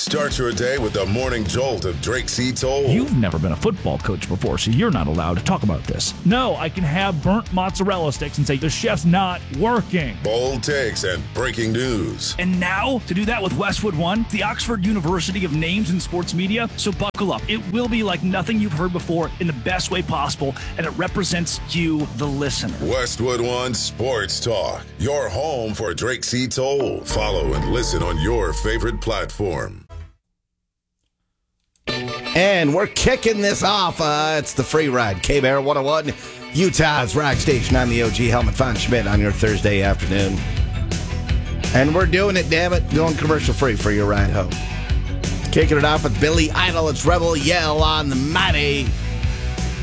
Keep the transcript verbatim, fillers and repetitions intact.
Start your day with the morning jolt of Drake C. Toll. You've never been a football coach before, so you're not allowed to talk about this. No, I can have burnt mozzarella sticks and say the chef's not working. Bold takes and breaking news. And now, to do that with Westwood One, the Oxford University of Names in Sports Media. So buckle up. It will be like nothing you've heard before in the best way possible, and it represents you, the listener. Westwood One Sports Talk, your home for Drake C. Toll. Follow and listen on your favorite platform. And we're kicking this off. Uh, it's the free ride. K-Bear one oh one, Utah's rock station. I'm the O G Helmut von Schmidt on your Thursday afternoon. And we're doing it, damn it. Going commercial free for your ride home. Kicking it off with Billy Idol. It's Rebel Yell on the mighty